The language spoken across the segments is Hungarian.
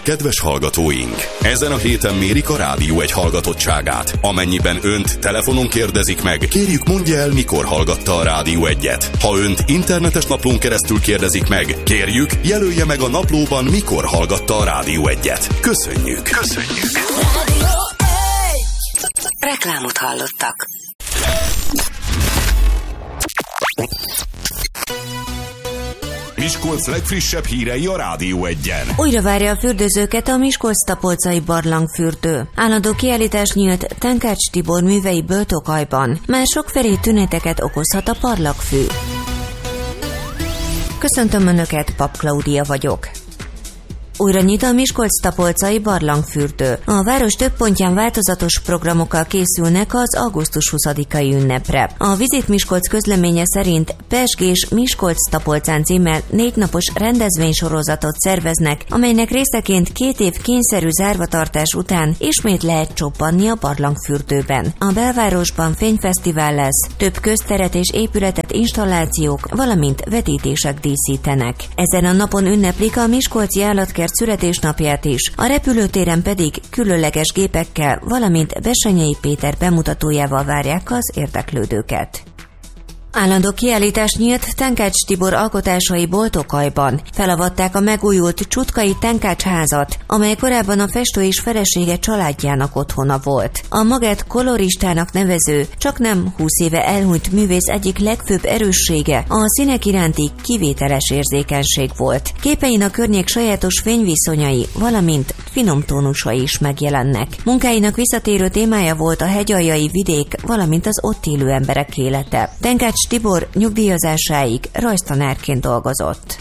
Kedves hallgatóink! Ezen a héten mérik a Rádió Egy hallgatottságát. Amennyiben önt telefonon kérdezik meg, kérjük mondja el, mikor hallgatta a Rádió Egyet. Ha önt internetes naplón keresztül kérdezik meg, kérjük jelölje meg a naplóban, mikor hallgatta a Rádió Egyet. Köszönjük! Köszönjük! Reklámot hallottak. Miskolc legfrissebb hírei a Rádió Egyen. Újra várja a fürdőzőket a Miskolc-Tapolcai barlangfürdő. Állandó kiállítás nyílt Tenkács Tibor műveiből Tokajban. Már sokfelé tüneteket okozhat a parlagfű. Köszöntöm Önöket, Pap Klaudia vagyok. Újra nyit a Miskolc-Tapolcai barlangfürdő. A város több pontján változatos programokkal készülnek az augusztus 20-ai ünnepre. A Visit Miskolc közleménye szerint Pezsgés Miskolc-Tapolcán címmel 4 napos rendezvénysorozatot szerveznek, amelynek részeként 2 év kényszerű zárvatartás után ismét lehet csobbanni a barlangfürdőben. A belvárosban fényfesztivál lesz, több közteret és épületet installációk, valamint vetítések díszítenek. Ezen a napon ünneplik a miskolci állatkert születésnapját is, a repülőtéren pedig különleges gépekkel, valamint Bessenyei Péter bemutatójával várják az érdeklődőket. Állandó kiállítás nyílt Tenkács Tibor alkotásaiból Tokajban. Felavatták a megújult Csutkai Tenkács házat, amely korábban a festő és felesége családjának otthona volt. A magát koloristának nevező, csaknem 20 éve elhunyt művész egyik legfőbb erőssége a színek iránti kivételes érzékenység volt. Képein a környék sajátos fényviszonyai, valamint finom tónusai is megjelennek. Munkáinak visszatérő témája volt a hegyaljai vidék, valamint az ott élő emberek élete. Tenkács Tibor nyugdíjazásáig rajztanárként dolgozott.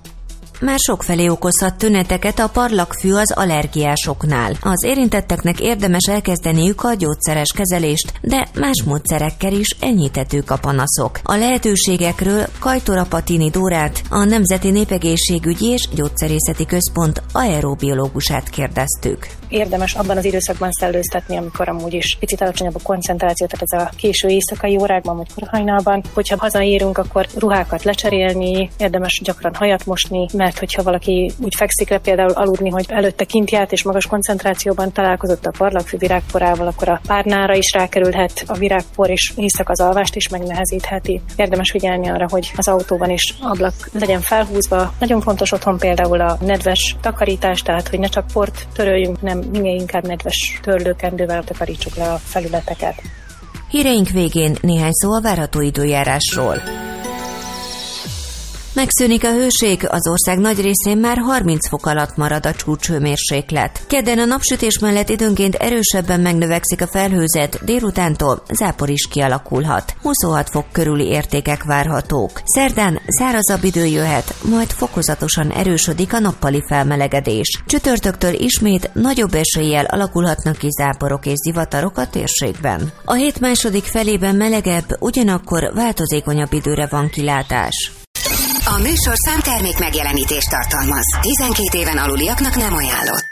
Már sokfelé okozhat tüneteket a parlagfű az allergiásoknál. Az érintetteknek érdemes elkezdeniük a gyógyszeres kezelést, de más módszerekkel is enyhíthetők a panaszok. A lehetőségekről Kajtora Patini Dórát, a Nemzeti Népegészségügyi és Gyógyszerészeti Központ aerobiológusát kérdeztük. Érdemes abban az időszakban szellőztetni, amikor amúgy is picit alacsonyabb a koncentráció, tehát ez a késő éjszakai órákban vagy korhajnalban. Hogyha hazaérünk, akkor ruhákat lecserélni, érdemes gyakran hajat mosni, mert hogyha valaki úgy fekszik le például aludni, hogy előtte kint járt és magas koncentrációban találkozott a parlagfű virágporával, akkor a párnára is rákerülhet a virágpor, és éjszaka az alvást is megnehezítheti. Érdemes figyelni arra, hogy az autóban is ablak legyen felhúzva. Nagyon fontos otthon például a nedves takarítás, tehát hogy ne csak port töröljünk, nem minél inkább nedves törlőkendővel takarítsuk le a felületeket. Híreink végén néhány szó a várható időjárásról. Megszűnik a hőség, az ország nagy részén már 30 fok alatt marad a csúcshőmérséklet. Kedden a napsütés mellett időnként erősebben megnövekszik a felhőzet, délutántól zápor is kialakulhat. 26 fok körüli értékek várhatók. Szerdán szárazabb idő jöhet, majd fokozatosan erősödik a nappali felmelegedés. Csütörtöktől ismét nagyobb eséllyel alakulhatnak ki záporok és zivatarok a térségben. A hét második felében melegebb, ugyanakkor változékonyabb időre van kilátás. A műsor számtermék megjelenítést tartalmaz. 12 éven aluliaknak nem ajánlott.